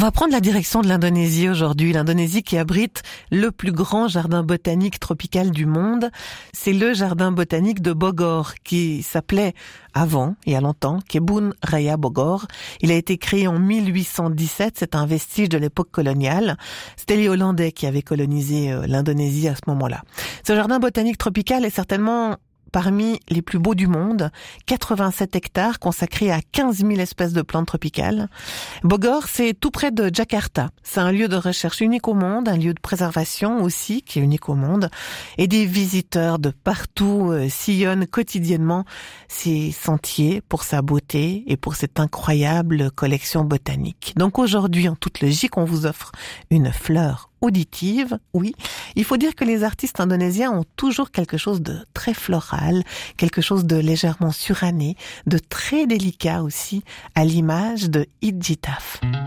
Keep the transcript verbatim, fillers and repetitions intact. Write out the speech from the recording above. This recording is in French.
On va prendre la direction de l'Indonésie aujourd'hui. L'Indonésie qui abrite le plus grand jardin botanique tropical du monde. C'est le jardin botanique de Bogor qui s'appelait avant, il y a longtemps, Kebun Raya Bogor. Il a été créé en mille huit cent dix-sept. C'est un vestige de l'époque coloniale. C'était les Hollandais qui avaient colonisé l'Indonésie à ce moment-là. Ce jardin botanique tropical est certainement parmi les plus beaux du monde, quatre-vingt-sept hectares consacrés à quinze mille espèces de plantes tropicales. Bogor, c'est tout près de Jakarta. C'est un lieu de recherche unique au monde, un lieu de préservation aussi qui est unique au monde. Et des visiteurs de partout euh, sillonnent quotidiennement ces sentiers pour sa beauté et pour cette incroyable collection botanique. Donc aujourd'hui, en toute logique, on vous offre une fleur auditive, oui. Il faut dire que les artistes indonésiens ont toujours quelque chose de très floral, quelque chose de légèrement suranné, de très délicat aussi, à l'image de Idjitaf.